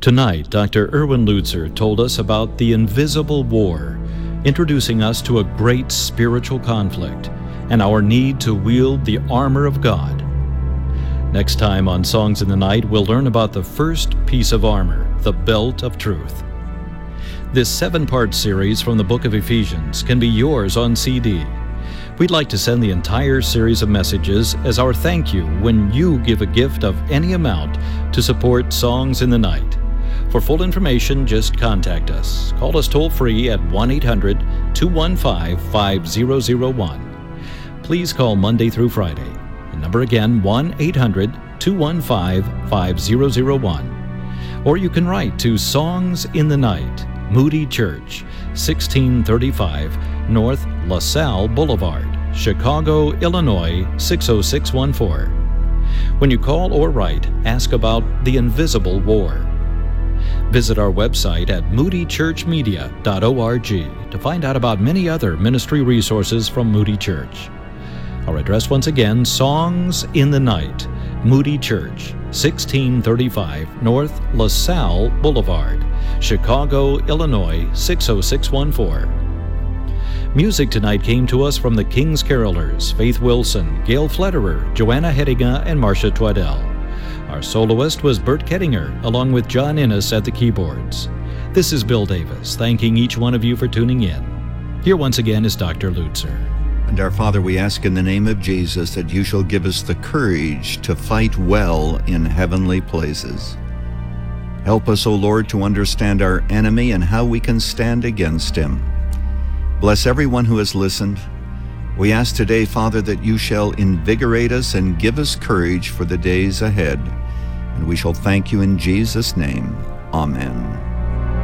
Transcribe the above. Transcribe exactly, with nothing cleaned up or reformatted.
Tonight, Doctor Erwin Lutzer told us about the invisible war, introducing us to a great spiritual conflict and our need to wield the armor of God. Next time on Songs in the Night, we'll learn about the first piece of armor, the belt of truth. This seven-part series from the book of Ephesians can be yours on C D. We'd like to send the entire series of messages as our thank you when you give a gift of any amount to support Songs in the Night. For full information, just contact us. Call us toll-free at one eight hundred two one five five zero zero one. Please call Monday through Friday. The number again, one eight hundred two one five five zero zero one. Or you can write to Songs in the Night, Moody Church, sixteen thirty-five North LaSalle Boulevard, Chicago, Illinois, six oh six one four. When you call or write, ask about the invisible war. Visit our website at moody church media dot org to find out about many other ministry resources from Moody Church. Our address once again, Songs in the Night, Moody Church, sixteen thirty-five North LaSalle Boulevard, Chicago, Illinois, six oh six one four. Music tonight came to us from the King's Carolers, Faith Wilson, Gail Flederer, Joanna Hediga, and Marcia Twaddell. Our soloist was Bert Kettinger, along with John Innes at the keyboards. This is Bill Davis, thanking each one of you for tuning in. Here once again is Doctor Lutzer. And our Father, we ask in the name of Jesus that you shall give us the courage to fight well in heavenly places. Help us, O Lord, to understand our enemy and how we can stand against him. Bless everyone who has listened. We ask today, Father, that you shall invigorate us and give us courage for the days ahead. And we shall thank you in Jesus' name. Amen.